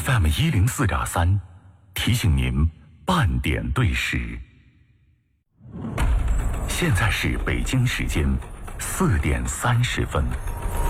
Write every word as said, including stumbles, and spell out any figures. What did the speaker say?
F M 一零四点三，提醒您半点对时。现在是北京时间四点三十分。